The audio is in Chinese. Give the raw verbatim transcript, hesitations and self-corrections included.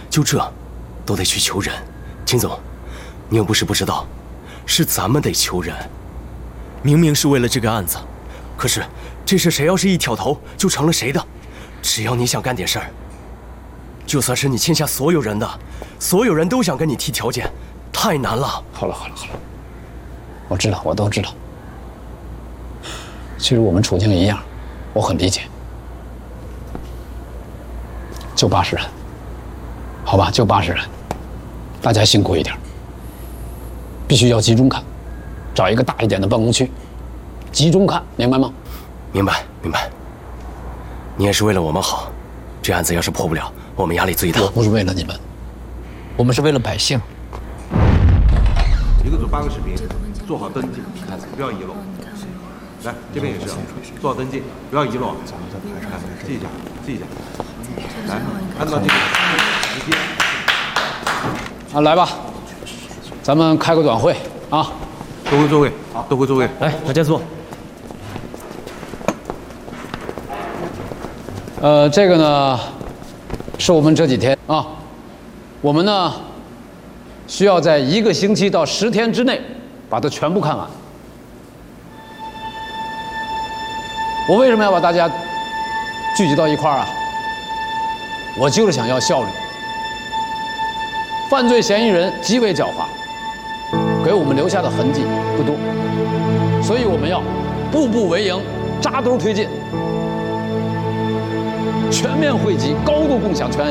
就这，都得去求人。秦总，你又不是不知道，是咱们得求人。明明是为了这个案子，可是这事谁要是一挑头，就成了谁的。只要你想干点事儿，就算是你欠下所有人的，所有人都想跟你提条件，太难了。 好了好了好了，我知道，我都知道。其实我们处境一样，我很理解。就八十人，好吧，就八十人，大家辛苦一点，必须要集中看，找一个大一点的办公区，集中看，明白吗？ 明白明白。你也是为了我们好，这案子要是破不了，我们压力最大。 我不是为了你们， 我们是为了百姓。 一个组八个视频，做好登记，不要遗漏。来，这边也是，做好登记，不要遗漏。来，记一下，记一下。来，按照这个时间。 啊，来吧，咱们开个短会啊。 都回座位，都回座位。 来，大家坐。 呃，这个呢，是我们这几天啊，我们呢需要在一个星期到十天之内把它全部看完。我为什么要把大家聚集到一块儿啊？我就是想要效率。犯罪嫌疑人极为狡猾，给我们留下的痕迹不多，所以我们要步步为营，扎堆推进。全面惠及，高度共享全案